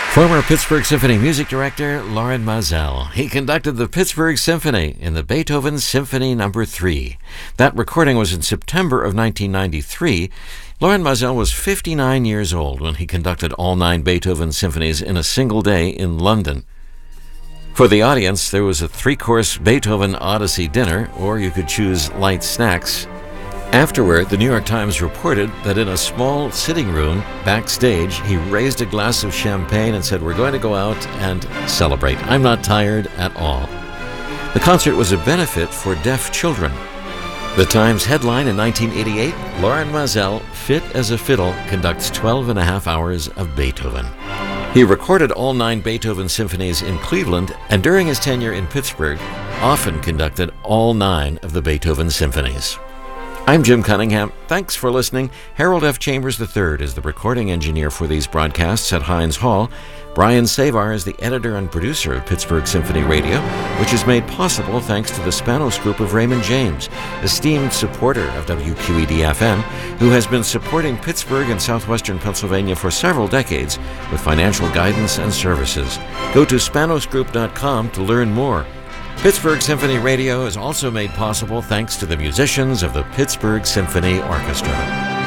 Former Pittsburgh Symphony music director Lorin Maazel. He conducted the Pittsburgh Symphony in the Beethoven Symphony No. 3. That recording was in September of 1993. Lorin Maazel was 59 years old when he conducted all 9 Beethoven symphonies in a single day in London. For the audience, there was a 3-course Beethoven Odyssey dinner, or you could choose light snacks. Afterward, the New York Times reported that in a small sitting room backstage, he raised a glass of champagne and said, "We're going to go out and celebrate. I'm not tired at all." The concert was a benefit for deaf children. The Times headline in 1988, Lorin Maazel, fit as a fiddle, conducts 12 and a half hours of Beethoven. He recorded all 9 Beethoven symphonies in Cleveland, and during his tenure in Pittsburgh, often conducted all 9 of the Beethoven symphonies. I'm Jim Cunningham. Thanks for listening. Harold F. Chambers III is the recording engineer for these broadcasts at Heinz Hall. Brian Savar is the editor and producer of Pittsburgh Symphony Radio, which is made possible thanks to the Spanos Group of Raymond James, esteemed supporter of WQED-FM, who has been supporting Pittsburgh and southwestern Pennsylvania for several decades with financial guidance and services. Go to spanosgroup.com to learn more. Pittsburgh Symphony Radio is also made possible thanks to the musicians of the Pittsburgh Symphony Orchestra.